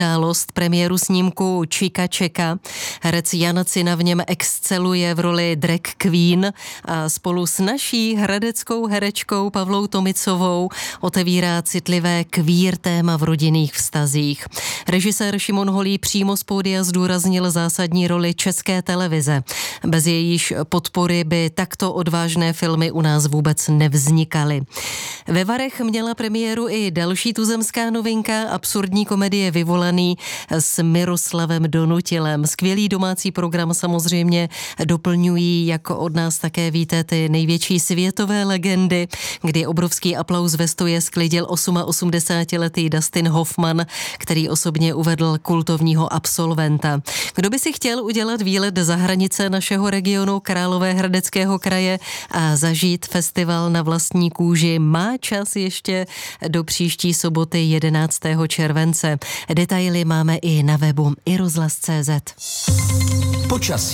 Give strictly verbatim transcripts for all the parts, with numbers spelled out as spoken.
událost premiéru snímku Čika čeka. Herec Jan Cina v něm exceluje v roli drag queen a spolu s naší hradeckou herečkou Pavlou Tomicovou otevírá citlivé queer téma v rodinných vztazích. Režisér Šimon Holý přímo z pódia zdůraznil zásadní roli České televize. Bez jejíž podpory by takto odvážné filmy u nás vůbec nevznikaly. Ve Varech měla premiéru i další tuzemská novinka, absurdní komedie Vyvolaný s Miroslavem Donutilem. Skvělý domácí program samozřejmě doplňují, jako od nás také víte, ty největší světové legendy, kdy obrovský aplaus ve stoje sklidil osmaosmdesátiletý Dustin Hoffman, který osobně uvedl kultovního absolventa. Kdo by si chtěl udělat výlet za hranice našeho regionu Královéhradeckého kraje a zažít festival na vlastní kůži, má čas ještě do příští soboty jedenáctého července. Detaily máme i na webu i rozhlas tečka cé zet. Počasí.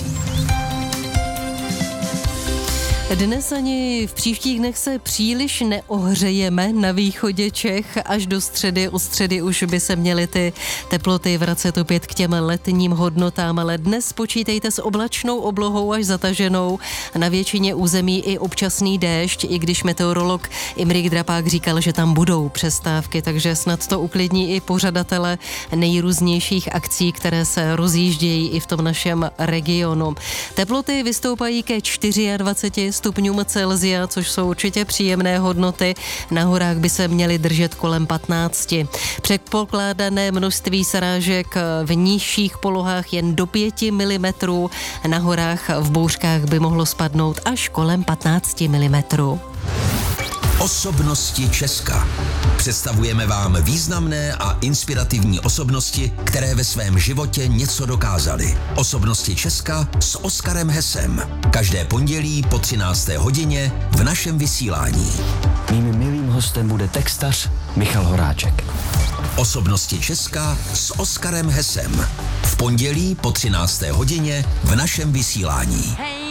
Dnes ani v příštích dnech se příliš neohřejeme na východě Čech. Až do středy, u středy už by se měly ty teploty vracet opět k těm letním hodnotám, ale dnes počítejte s oblačnou oblohou až zataženou. Na většině území i občasný déšť, i když meteorolog Imrik Drapák říkal, že tam budou přestávky, takže snad to uklidní i pořadatele nejrůznějších akcí, které se rozjíždějí i v tom našem regionu. Teploty vystoupají ke dvaceti čtyři stupňům Celsia, což jsou určitě příjemné hodnoty. Na horách by se měly držet kolem patnácti. Předpokládané množství srážek v nižších polohách jen do pěti milimetrů. Na horách v bouřkách by mohlo spadnout až kolem patnácti milimetrů. Osobnosti Česka. Představujeme vám významné a inspirativní osobnosti, které ve svém životě něco dokázaly. Osobnosti Česka s Oskarem Hesem. Každé pondělí po třinácté hodině v našem vysílání. Mým milým hostem bude textař Michal Horáček. Osobnosti Česka s Oskarem Hesem. V pondělí po třinácté hodině v našem vysílání.